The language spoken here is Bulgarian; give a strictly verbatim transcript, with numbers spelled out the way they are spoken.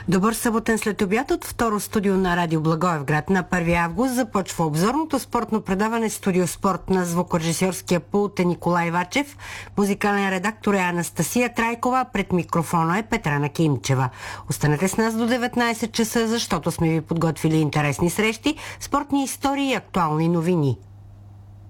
Добър съботен след обяд от второ студио на Радио Благоевград. На първи август започва обзорното спортно предаване Студио Спорт. На звукорежисьорския пулт е Николай Вачев, музикален редактор е Анастасия Трайкова, пред микрофона е Петрана Кимчева. Останете с нас до деветнайсет часа, защото сме ви подготвили интересни срещи, спортни истории и актуални новини.